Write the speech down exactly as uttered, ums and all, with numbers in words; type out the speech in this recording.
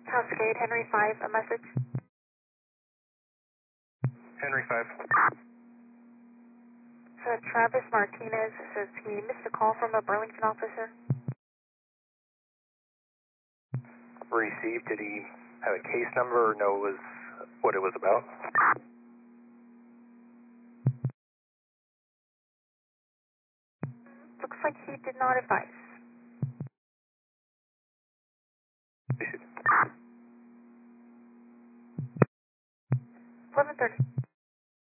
Cascade, Henry five, a message. Henry five. So Travis Martinez says he missed a call from a Burlington officer. Received, did he have a case number or know was what it was about? Looks like he did not advise. eleven thirty.